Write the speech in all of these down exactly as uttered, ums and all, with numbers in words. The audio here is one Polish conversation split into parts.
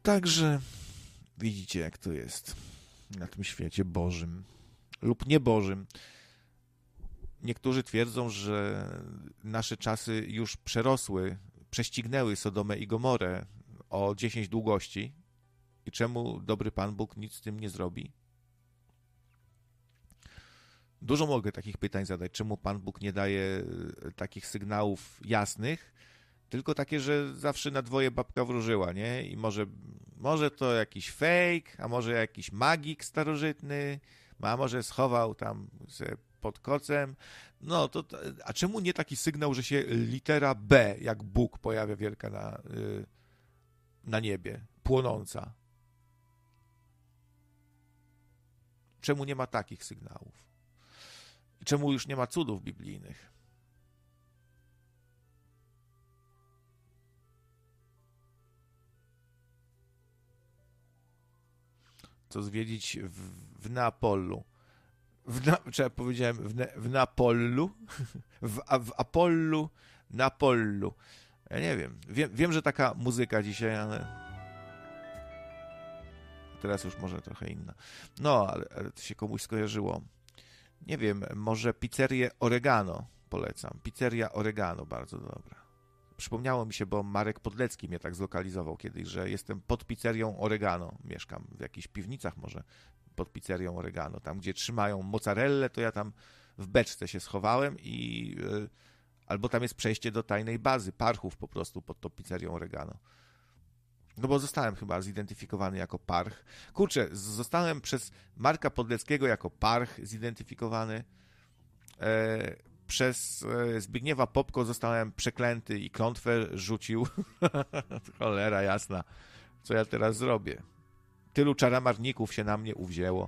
Także widzicie, jak to jest na tym świecie Bożym lub niebożym. Niektórzy twierdzą, że nasze czasy już przerosły, prześcignęły Sodomę i Gomorę o dziesięć długości. I czemu dobry Pan Bóg nic z tym nie zrobi? Dużo mogę takich pytań zadać. Czemu Pan Bóg nie daje takich sygnałów jasnych, tylko takie, że zawsze na dwoje babka wróżyła, nie? I może, może to jakiś fake, a może jakiś magik starożytny, a może schował tam se pod kocem. No to, a czemu nie taki sygnał, że się litera B, jak Bóg, pojawia wielka na, na niebie, płonąca? Czemu nie ma takich sygnałów? I czemu już nie ma cudów biblijnych? Co zwiedzić w, w Neapolu? W na, czy ja powiedziałem w, ne, w Neapolu? W, w Apollu, Neapolu. Ja nie wiem. wiem. Wiem, że taka muzyka dzisiaj, ale teraz już może trochę inna. No, ale, ale to się komuś skojarzyło. Nie wiem, może pizzerię Oregano polecam. Pizzeria Oregano, bardzo dobra. Przypomniało mi się, bo Marek Podlecki mnie tak zlokalizował kiedyś, że jestem pod pizzerią Oregano. Mieszkam w jakichś piwnicach może pod pizzerią Oregano. Tam, gdzie trzymają mozzarellę, to ja tam w beczce się schowałem i yy, albo tam jest przejście do tajnej bazy parchów po prostu pod tą pizzerią Oregano. No bo zostałem chyba zidentyfikowany jako parch. Kurczę, zostałem przez Marka Podleckiego jako parch zidentyfikowany. E, przez e, Zbigniewa Popko zostałem przeklęty i klątwę rzucił. Cholera jasna. Co ja teraz zrobię? Tylu czaramarników się na mnie uwzięło.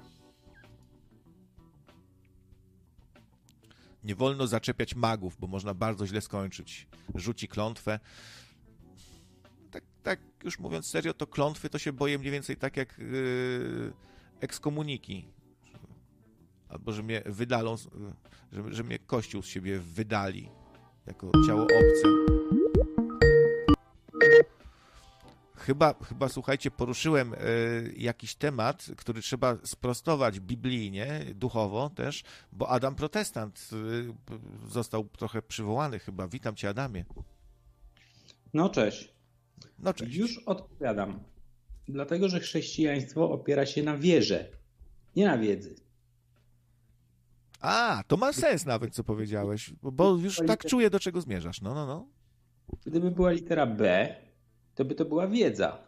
Nie wolno zaczepiać magów, bo można bardzo źle skończyć. Rzuci klątwę. Tak, tak już mówiąc serio, to klątwy to się boję mniej więcej tak jak yy, ekskomuniki. Albo że mnie wydalą, że, że mnie Kościół z siebie wydali jako ciało obce. Chyba, chyba słuchajcie, poruszyłem y, jakiś temat, który trzeba sprostować biblijnie, duchowo też, bo Adam Protestant y, został trochę przywołany chyba. Witam cię, Adamie. No cześć. No cześć. Już odpowiadam. Dlatego, że chrześcijaństwo opiera się na wierze, nie na wiedzy. A, to ma sens nawet, co powiedziałeś, bo już tak czuję, do czego zmierzasz. No, no, no. Gdyby była litera B, to by to była wiedza.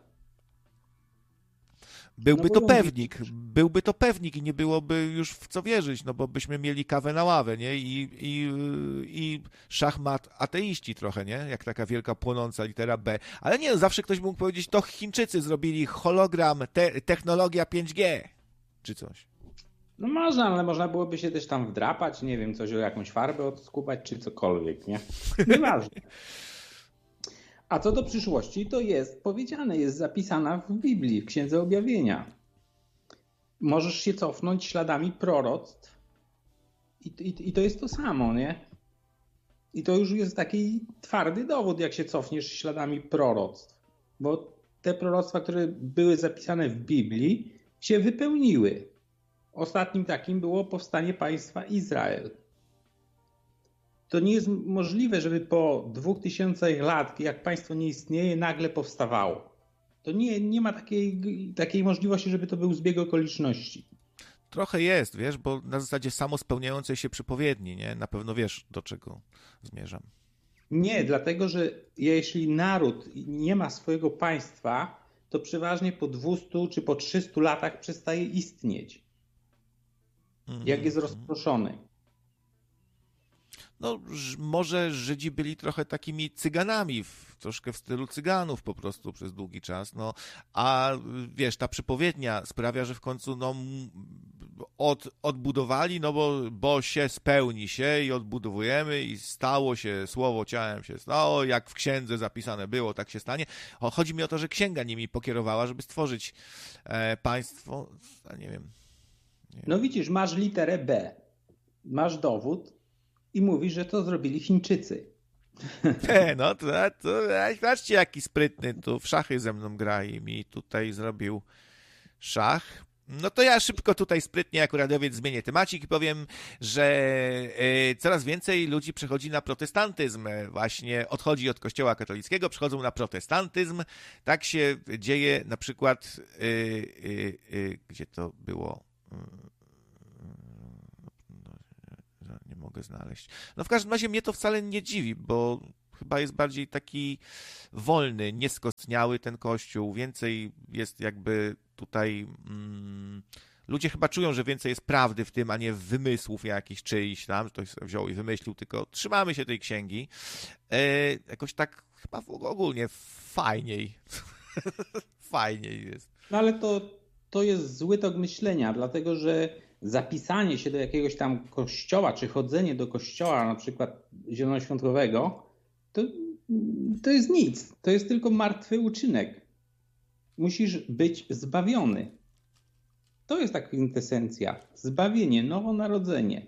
Byłby No to bo pewnik, byłby to pewnik i nie byłoby już w co wierzyć, no bo byśmy mieli kawę na ławę, nie? I, i, i szachmat ateiści trochę, nie? Jak taka wielka płonąca litera B. Ale nie, zawsze ktoś mógł powiedzieć, to Chińczycy zrobili hologram, te, technologia pięć G, czy coś. No można, ale można byłoby się też tam wdrapać, nie wiem, coś o jakąś farbę odskubać, czy cokolwiek, nie? Nieważne. A co do przyszłości, to jest powiedziane, jest zapisana w Biblii, w Księdze Objawienia. Możesz się cofnąć śladami proroctw i, i, i to jest to samo, nie? I to już jest taki twardy dowód, jak się cofniesz śladami proroctw. Bo te proroctwa, które były zapisane w Biblii, się wypełniły. Ostatnim takim było powstanie państwa Izrael. To nie jest możliwe, żeby po dwóch tysiącach lat, jak państwo nie istnieje, nagle powstawało. To nie, nie ma takiej, takiej możliwości, żeby to był zbieg okoliczności. Trochę jest, wiesz, bo na zasadzie samospełniającej się przypowiedni, nie? Na pewno wiesz, do czego zmierzam. Nie, dlatego, że jeśli naród nie ma swojego państwa, to przeważnie po dwustu czy po trzystu latach przestaje istnieć. Mm-hmm. Jak jest rozproszony. No, może Żydzi byli trochę takimi cyganami, w, troszkę w stylu cyganów po prostu przez długi czas, no, a wiesz, ta przypowiednia sprawia, że w końcu no, od, odbudowali, no bo, bo się spełni się i odbudowujemy i stało się, słowo ciałem się stało, jak w księdze zapisane było, tak się stanie. Chodzi mi o to, że księga nimi pokierowała, żeby stworzyć e, państwo, a nie wiem. Nie no widzisz, masz literę B, masz dowód, i mówi, że to zrobili Chińczycy. He, no to, to patrzcie, jaki sprytny, tu w szachy ze mną gra i mi tutaj zrobił szach. No to ja szybko tutaj sprytnie jako radiowiec zmienię temacik i powiem, że e, coraz więcej ludzi przechodzi na protestantyzm. Właśnie odchodzi od kościoła katolickiego, przechodzą na protestantyzm. Tak się dzieje na przykład, e, e, e, gdzie to było? No, nie mogę znaleźć. No w każdym razie mnie to wcale nie dziwi, bo chyba jest bardziej taki wolny, nieskostniały ten kościół. Więcej jest jakby tutaj... Mm, ludzie chyba czują, że więcej jest prawdy w tym, a nie wymysłów jakichś czyichś tam, że ktoś wziął i wymyślił, tylko trzymamy się tej księgi. E, jakoś tak chyba ogólnie fajniej. Fajniej jest. No ale to, to jest zły tok myślenia, dlatego że zapisanie się do jakiegoś tam kościoła, czy chodzenie do kościoła, na przykład zielonoświątkowego, to, to jest nic. To jest tylko martwy uczynek. Musisz być zbawiony. To jest taka kwintesencja. Zbawienie, nowonarodzenie.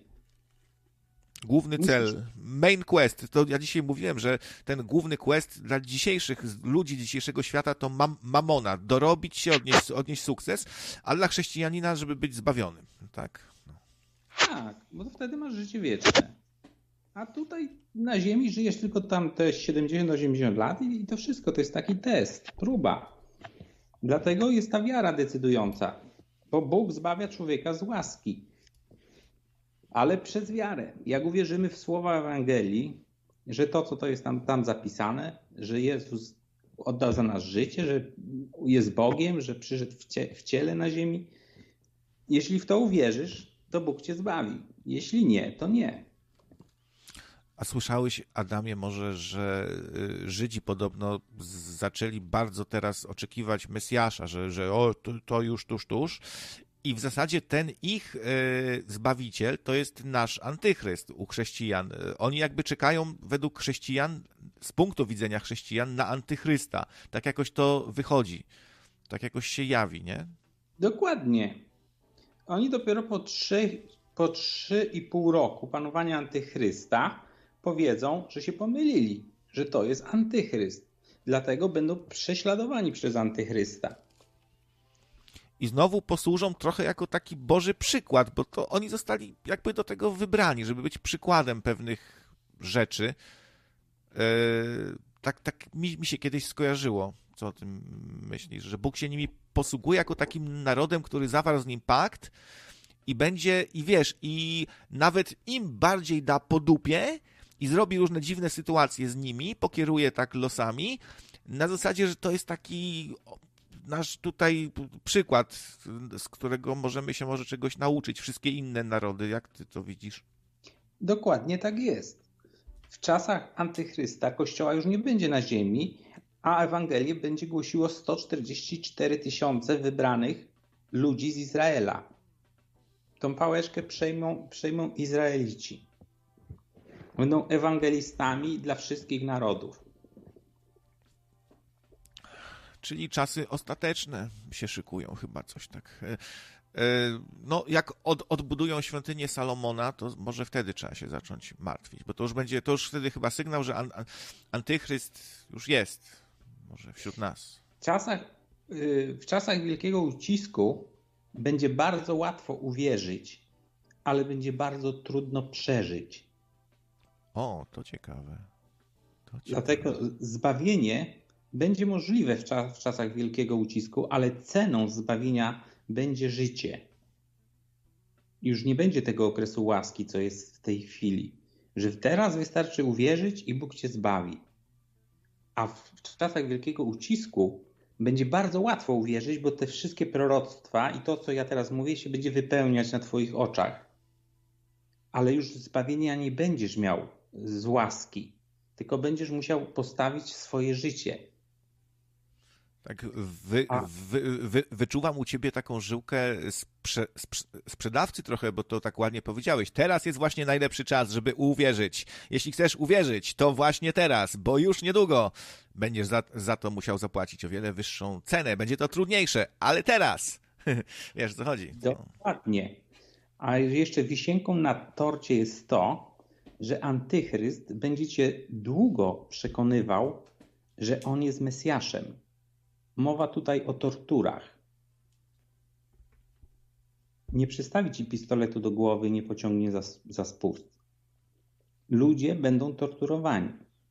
Główny cel, main quest, to ja dzisiaj mówiłem, że ten główny quest dla dzisiejszych ludzi dzisiejszego świata to mam, mamona, dorobić się, odnieść, odnieść sukces, a dla chrześcijanina, żeby być zbawionym, tak? No. Tak, bo to wtedy masz życie wieczne. A tutaj na ziemi żyjesz tylko tam te siedemdziesiąt osiemdziesiąt lat i to wszystko to jest taki test, próba. Dlatego jest ta wiara decydująca, bo Bóg zbawia człowieka z łaski. Ale przez wiarę. Jak uwierzymy w słowa Ewangelii, że to, co to jest tam, tam zapisane, że Jezus oddał za nas życie, że jest Bogiem, że przyszedł w, cie, w ciele na ziemi. Jeśli w to uwierzysz, to Bóg cię zbawi. Jeśli nie, to nie. A słyszałeś, Adamie, może, że Żydzi podobno zaczęli bardzo teraz oczekiwać Mesjasza, że, że o, to, to już tuż, tuż. I w zasadzie ten ich e, Zbawiciel to jest nasz antychryst u chrześcijan. Oni jakby czekają według chrześcijan, z punktu widzenia chrześcijan, na antychrysta. Tak jakoś to wychodzi. Tak jakoś się jawi, nie? Dokładnie. Oni dopiero po trzy, po trzy i pół roku panowania antychrysta powiedzą, że się pomylili, że to jest antychryst. Dlatego będą prześladowani przez antychrysta. I znowu posłużą trochę jako taki Boży przykład, bo to oni zostali jakby do tego wybrani, żeby być przykładem pewnych rzeczy. Yy, tak tak mi, mi się kiedyś skojarzyło, co o tym myślisz, że Bóg się nimi posługuje jako takim narodem, który zawarł z nim pakt i będzie, i wiesz, i nawet im bardziej da po dupie i zrobi różne dziwne sytuacje z nimi, pokieruje tak losami, na zasadzie, że to jest taki... nasz tutaj przykład, z którego możemy się może czegoś nauczyć, wszystkie inne narody. Jak ty to widzisz? Dokładnie tak jest. W czasach antychrysta Kościoła już nie będzie na ziemi, a Ewangelię będzie głosiło sto czterdzieści cztery tysiące wybranych ludzi z Izraela. Tą pałeczkę przejmą, przejmą Izraelici. Będą ewangelistami dla wszystkich narodów. Czyli czasy ostateczne się szykują, chyba coś tak. No, jak od, odbudują świątynię Salomona, to może wtedy trzeba się zacząć martwić, bo to już będzie, to już wtedy chyba sygnał, że an, antychryst już jest, może wśród nas. W czasach, w czasach wielkiego ucisku będzie bardzo łatwo uwierzyć, ale będzie bardzo trudno przeżyć. O, to ciekawe. To ciekawe. Dlatego zbawienie będzie możliwe w, czas, w czasach wielkiego ucisku, ale ceną zbawienia będzie życie. Już nie będzie tego okresu łaski, co jest w tej chwili. Że teraz wystarczy uwierzyć i Bóg cię zbawi. A w czasach wielkiego ucisku będzie bardzo łatwo uwierzyć, bo te wszystkie proroctwa i to, co ja teraz mówię, się będzie wypełniać na twoich oczach. Ale już zbawienia nie będziesz miał z łaski, tylko będziesz musiał postawić swoje życie. Tak, wy, wy, wy, wyczuwam u ciebie taką żyłkę sprze, sprze, sprzedawcy trochę, bo to tak ładnie powiedziałeś. Teraz jest właśnie najlepszy czas, żeby uwierzyć. Jeśli chcesz uwierzyć, to właśnie teraz, bo już niedługo będziesz za, za to musiał zapłacić o wiele wyższą cenę. Będzie to trudniejsze, ale teraz. Wiesz, o co chodzi. Dokładnie. A jeszcze wisienką na torcie jest to, że antychryst będzie cię długo przekonywał, że on jest Mesjaszem. Mowa tutaj o torturach. Nie przystawi ci pistoletu do głowy, nie pociągnie za, za spust. Ludzie będą torturowani.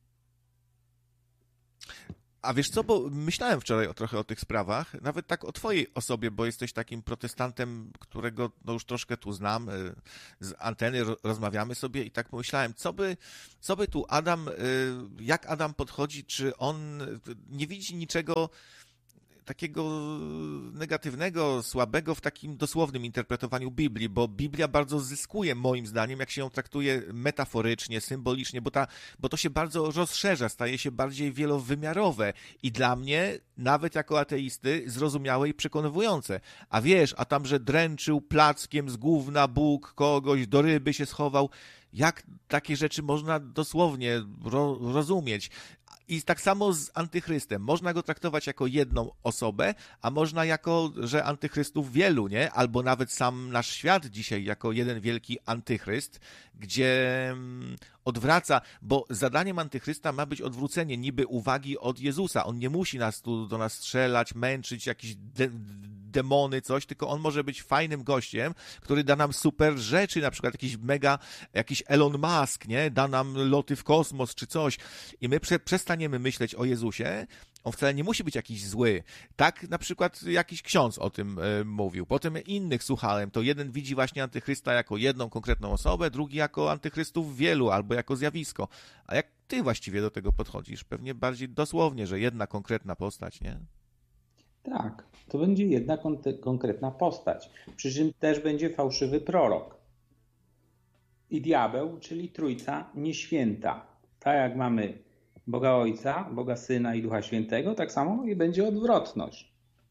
A wiesz co, bo myślałem wczoraj o, trochę o tych sprawach, nawet tak o twojej osobie, bo jesteś takim protestantem, którego no już troszkę tu znam, z anteny rozmawiamy sobie i tak pomyślałem, co by, co by tu Adam, jak Adam podchodzi, czy on nie widzi niczego takiego negatywnego, słabego w takim dosłownym interpretowaniu Biblii, bo Biblia bardzo zyskuje moim zdaniem, jak się ją traktuje metaforycznie, symbolicznie, bo, ta, bo to się bardzo rozszerza, staje się bardziej wielowymiarowe i dla mnie, nawet jako ateisty, zrozumiałe i przekonywujące. A wiesz, a tam, że dręczył plackiem z gówna Bóg kogoś, do ryby się schował, jak takie rzeczy można dosłownie ro- rozumieć? I tak samo z antychrystem. Można go traktować jako jedną osobę, a można jako, że antychrystów wielu, nie? Albo nawet sam nasz świat dzisiaj jako jeden wielki antychryst, gdzie odwraca, bo zadaniem antychrysta ma być odwrócenie niby uwagi od Jezusa. On nie musi nas tu do nas strzelać, męczyć, jakieś de- demony, coś, tylko on może być fajnym gościem, który da nam super rzeczy, na przykład jakiś mega, jakiś Elon Musk, nie? Da nam loty w kosmos czy coś i my prze- przestaniemy myśleć o Jezusie. On wcale nie musi być jakiś zły. Tak na przykład jakiś ksiądz o tym y, mówił. Potem innych słuchałem, to jeden widzi właśnie antychrysta jako jedną konkretną osobę, drugi jako antychrystów wielu, albo jako zjawisko. A jak ty właściwie do tego podchodzisz? Pewnie bardziej dosłownie, że jedna konkretna postać, nie? Tak, to będzie jedna kon- konkretna postać. Przy czym też będzie fałszywy prorok. I diabeł, czyli trójca nieświęta. Tak jak mamy Boga Ojca, Boga Syna i Ducha Świętego, tak samo i będzie odwrotność.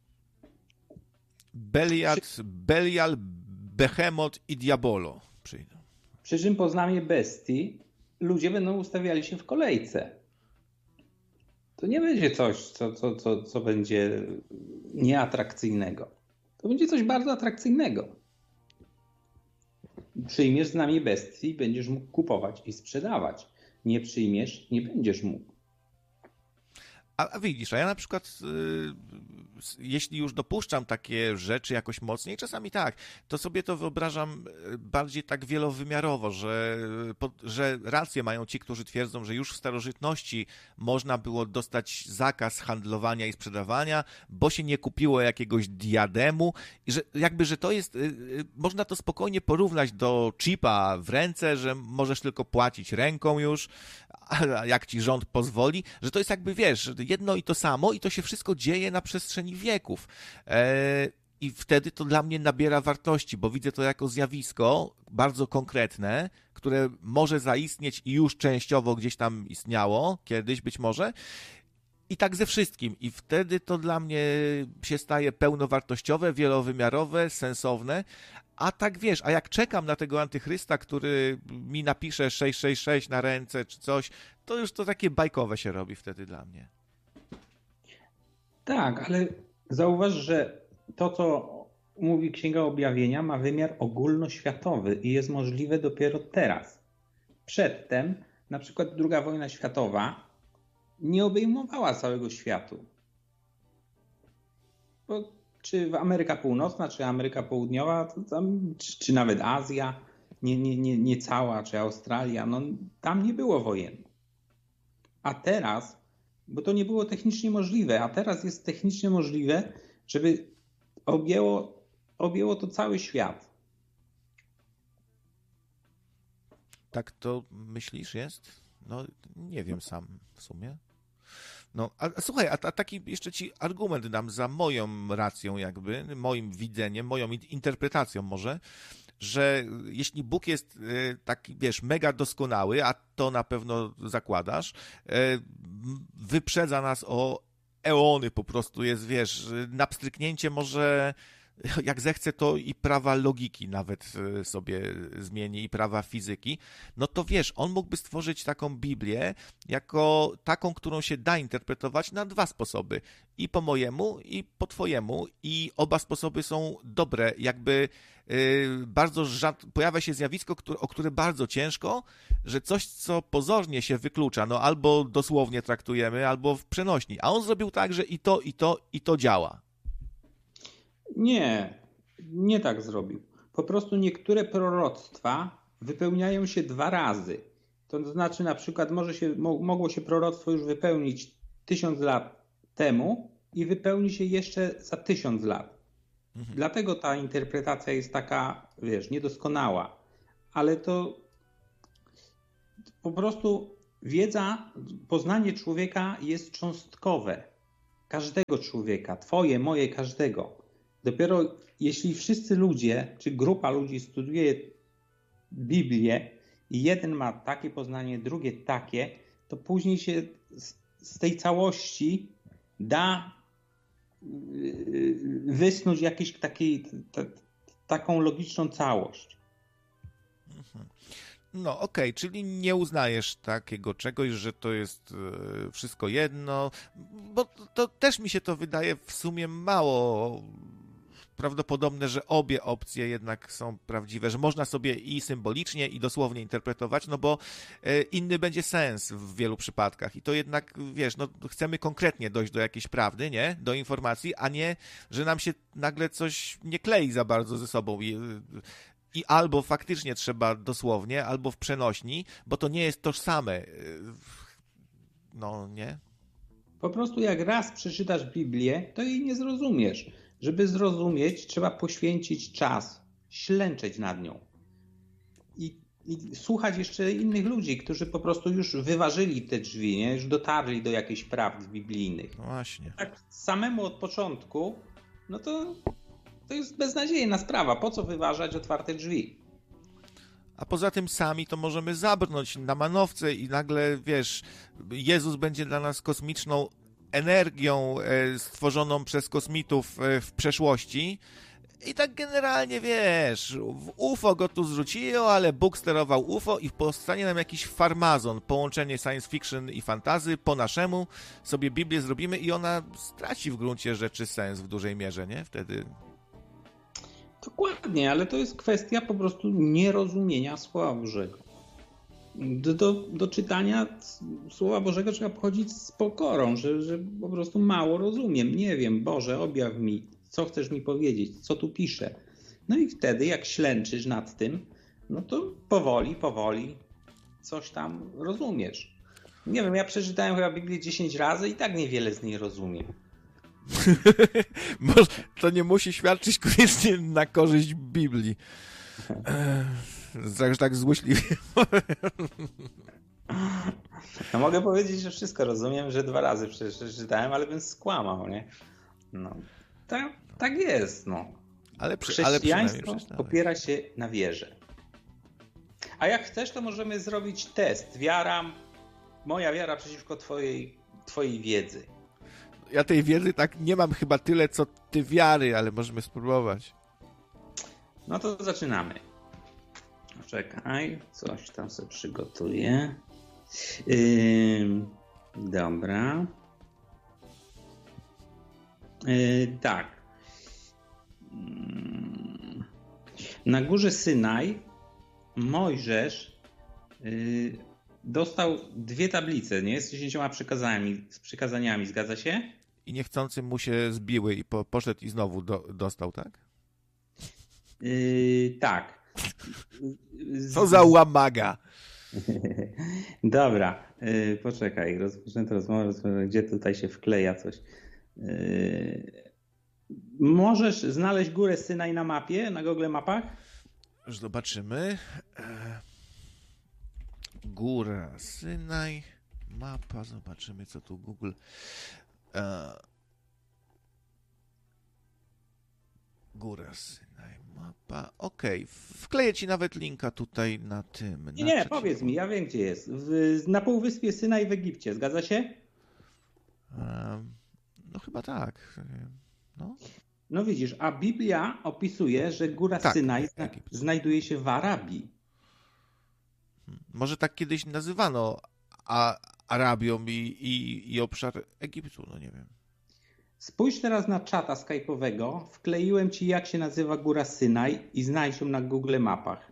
Belial, Belial, Behemot i Diabolo przyjdą. Przy czym po znamie bestii ludzie będą ustawiali się w kolejce. To nie będzie coś, co, co, co, co będzie nieatrakcyjnego. To będzie coś bardzo atrakcyjnego. Przyjmiesz znamie bestii i będziesz mógł kupować i sprzedawać. Nie przyjmiesz, nie będziesz mógł. A, a widzisz, a ja na przykład, y, jeśli już dopuszczam takie rzeczy jakoś mocniej, czasami tak, to sobie to wyobrażam bardziej tak wielowymiarowo, że, po, że rację mają ci, którzy twierdzą, że już w starożytności można było dostać zakaz handlowania i sprzedawania, bo się nie kupiło jakiegoś diademu i że jakby, że to jest, y, y, można to spokojnie porównać do chipa w ręce, że możesz tylko płacić ręką już, a jak ci rząd pozwoli, że to jest jakby, wiesz, jedno i to samo i to się wszystko dzieje na przestrzeni wieków. E, I wtedy to dla mnie nabiera wartości, bo widzę to jako zjawisko bardzo konkretne, które może zaistnieć i już częściowo gdzieś tam istniało, kiedyś być może. I tak ze wszystkim. I wtedy to dla mnie się staje pełnowartościowe, wielowymiarowe, sensowne. A tak wiesz, a jak czekam na tego antychrysta, który mi napisze sześć sześć sześć na ręce czy coś, to już to takie bajkowe się robi wtedy dla mnie. Tak, ale zauważ, że to, co mówi Księga Objawienia, ma wymiar ogólnoświatowy i jest możliwe dopiero teraz. Przedtem, na przykład druga wojna światowa nie obejmowała całego światu. Bo czy Ameryka Północna, czy Ameryka Południowa, to tam, czy, czy nawet Azja, nie, nie, nie, nie cała, czy Australia, no tam nie było wojen. A teraz, bo to nie było technicznie możliwe, a teraz jest technicznie możliwe, żeby objęło, objęło to cały świat. Tak to myślisz jest? No nie wiem sam w sumie. No, a, a słuchaj, a, a taki jeszcze ci argument dam za moją racją jakby, moim widzeniem, moją interpretacją może, że jeśli Bóg jest taki, wiesz, mega doskonały, a to na pewno zakładasz, wyprzedza nas o eony po prostu, jest, wiesz, na pstryknięcie może jak zechce, to i prawa logiki nawet sobie zmieni, i prawa fizyki, no to wiesz, on mógłby stworzyć taką Biblię jako taką, którą się da interpretować na dwa sposoby. I po mojemu, i po twojemu. I oba sposoby są dobre. Jakby yy, bardzo rzad... pojawia się zjawisko, które, o które bardzo ciężko, że coś, co pozornie się wyklucza, no albo dosłownie traktujemy, albo w przenośni. A on zrobił tak, że i to, i to, i to działa. Nie, nie tak zrobił. Po prostu niektóre proroctwa wypełniają się dwa razy. To znaczy na przykład może się, mogło się proroctwo już wypełnić tysiąc lat temu i wypełni się jeszcze za tysiąc lat. Mhm. Dlatego ta interpretacja jest taka, wiesz, niedoskonała. Ale to po prostu wiedza, poznanie człowieka jest cząstkowe. Każdego człowieka, twoje, moje, każdego. Dopiero jeśli wszyscy ludzie, czy grupa ludzi studiuje Biblię i jeden ma takie poznanie, drugie takie, to później się z, z tej całości da wysnuć jakąś takiej, ta, taką logiczną całość. No okej, okay, czyli nie uznajesz takiego czegoś, że to jest wszystko jedno, bo to też mi się to wydaje w sumie mało prawdopodobne, że obie opcje jednak są prawdziwe, że można sobie i symbolicznie, i dosłownie interpretować, no bo inny będzie sens w wielu przypadkach i to jednak, wiesz, no chcemy konkretnie dojść do jakiejś prawdy, nie? Do informacji, a nie, że nam się nagle coś nie klei za bardzo ze sobą i, i albo faktycznie trzeba dosłownie, albo w przenośni, bo to nie jest tożsame. No, nie? Po prostu jak raz przeczytasz Biblię, to jej nie zrozumiesz. Żeby zrozumieć, trzeba poświęcić czas, ślęczeć nad nią i, i słuchać jeszcze innych ludzi, którzy po prostu już wyważyli te drzwi, nie? Już dotarli do jakichś prawd biblijnych. No właśnie. Tak samemu od początku, no to, to jest beznadziejna sprawa. Po co wyważać otwarte drzwi? A poza tym sami to możemy zabrnąć na manowce i nagle, wiesz, Jezus będzie dla nas kosmiczną energią stworzoną przez kosmitów w przeszłości i tak generalnie, wiesz, w U F O go tu zrzuciło, ale Bóg sterował U F O i powstanie nam jakiś farmazon, połączenie science fiction i fantazy, po naszemu sobie Biblię zrobimy i ona straci w gruncie rzeczy sens w dużej mierze, nie? Wtedy... Dokładnie, ale to jest kwestia po prostu nierozumienia Słowa Bożego. Do, do, do czytania Słowa Bożego trzeba podchodzić z pokorą, że, że po prostu mało rozumiem. Nie wiem, Boże, objaw mi, co chcesz mi powiedzieć, co tu pisze. No i wtedy, jak ślęczysz nad tym, no to powoli, powoli coś tam rozumiesz. Nie wiem, ja przeczytałem chyba Biblię dziesięć razy i tak niewiele z niej rozumiem. To nie musi świadczyć koniecznie na korzyść Biblii. Że tak złośliwie. No mogę powiedzieć, że wszystko rozumiem, że dwa razy przeczytałem, ale bym skłamał, nie? No, tak, tak jest, no. Ale przy, Chrześcijaństwo ale opiera się na wierze. A jak chcesz, to możemy zrobić test. Wiara, moja wiara przeciwko twojej, twojej wiedzy. Ja tej wiedzy tak nie mam chyba tyle, co ty wiary, ale możemy spróbować. No to zaczynamy. Czekaj, coś tam sobie przygotuję. Yy, dobra. Yy, tak. Yy. Na górze Synaj Mojżesz yy, dostał dwie tablice, nie? Z dziesięcioma przykazaniami, z przykazaniami, zgadza się? I niechcący mu się zbiły i po, poszedł i znowu do, dostał, tak? Yy, tak. Co za łamaga. Dobra, yy, poczekaj, rozpocznę tę rozmowę, gdzie tutaj się wkleja coś. Yy, możesz znaleźć górę Synaj na mapie, na Google Mapach? Już zobaczymy. Góra Synaj, mapa, zobaczymy co tu Google. Góra Synaj, mapa. Okej, okay. Wkleję ci nawet linka tutaj na tym. Nie, na nie, powiedz mi, ja wiem gdzie jest. W, na półwyspie Synaj w Egipcie, zgadza się? Um, no chyba tak. No. No widzisz, a Biblia opisuje, że góra Tak, Synaj zna- Egipt. znajduje się w Arabii. Może tak kiedyś nazywano a, Arabią i, i, i obszar Egiptu, no nie wiem. Spójrz teraz na czata skype'owego. Wkleiłem ci, jak się nazywa góra Synaj i znajdź ją na Google Mapach.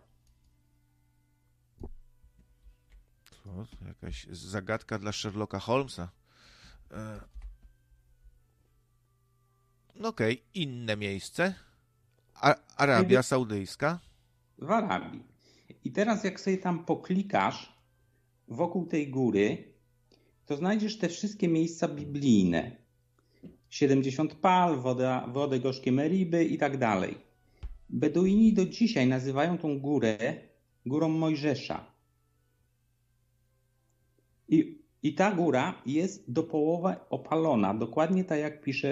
To, to jakaś zagadka dla Sherlocka Holmesa. E... No okej, okay. Inne miejsce. A, Arabia Saudyjska. W Arabii. I teraz jak sobie tam poklikasz wokół tej góry, to znajdziesz te wszystkie miejsca biblijne. siedemdziesiąt pal, woda, wody gorzkie Meriby i tak dalej. Beduini do dzisiaj nazywają tą górę górą Mojżesza. I, I ta góra jest do połowy opalona, dokładnie tak jak pisze